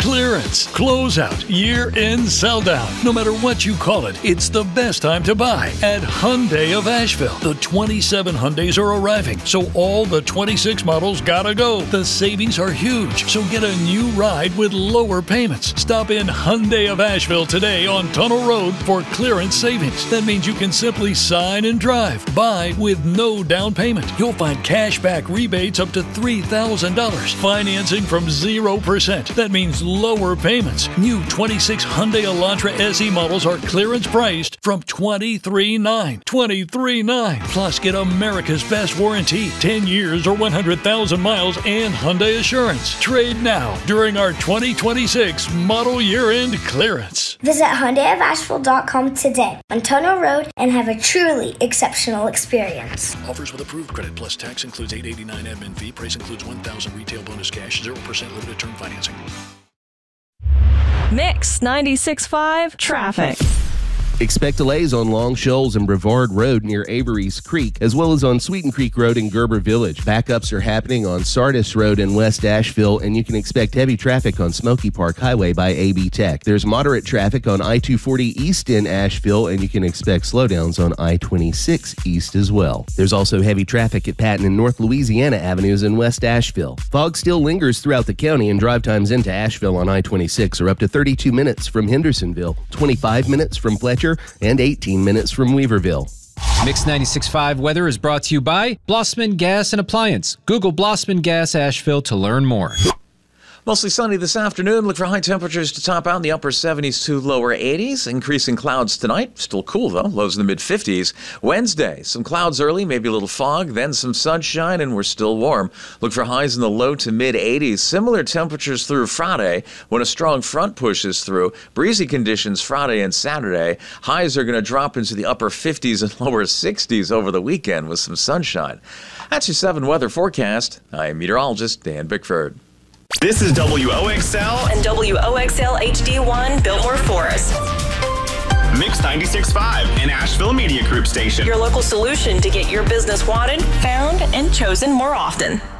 Clearance, closeout, year-end sell-down. No matter what you call it, it's the best time to buy at Hyundai of Asheville. The 27 Hyundais are arriving, so all the 26 models gotta go. The savings are huge, so get a new ride with lower payments. Stop in Hyundai of Asheville today on Tunnel Road for clearance savings. That means you can simply sign and drive. Buy with no down payment. You'll find cash back rebates up to $3,000. Financing from 0%. That means lower payments. New 26 Hyundai Elantra SE models are clearance priced from $23,900. $23,900. Plus, get America's best warranty, 10 years or 100,000 miles, and Hyundai Assurance. Trade now during our 2026 model year-end clearance. Visit HyundaiofAsheville.com today on Tunnel Road and have a truly exceptional experience. Offers with approved credit plus tax includes $889 admin fee. Price includes $1,000 retail bonus cash, 0% limited term financing. Mix 96.5 traffic. Expect delays on Long Shoals and Brevard Road near Avery's Creek, as well as on Sweeten Creek Road in Gerber Village. Backups are happening on Sardis Road in West Asheville, and you can expect heavy traffic on Smoky Park Highway by AB Tech. There's moderate traffic on I-240 East in Asheville, and you can expect slowdowns on I-26 East as well. There's also heavy traffic at Patton and North Louisiana Avenues in West Asheville. Fog still lingers throughout the county, and drive times into Asheville on I-26 are up to 32 minutes from Hendersonville, 25 minutes from Fletcher, and 18 minutes from Weaverville. Mix 96.5 weather is brought to you by Blossman Gas and Appliance. Google Blossman Gas Asheville to learn more. Mostly sunny this afternoon. Look for high temperatures to top out in the upper 70s to lower 80s. Increasing clouds tonight. Still cool, though. Lows in the mid-50s. Wednesday, some clouds early, maybe a little fog, then some sunshine, and we're still warm. Look for highs in the low to mid-80s. Similar temperatures through Friday when a strong front pushes through. Breezy conditions Friday and Saturday. Highs are going to drop into the upper 50s and lower 60s over the weekend with some sunshine. That's your 7 weather forecast. I'm meteorologist Dan Bickford. This is WOXL And WOXL HD1 Biltmore Forest. Mix 96.5, an Asheville Media Group station. Your local solution to get your business wanted, found, and chosen more often.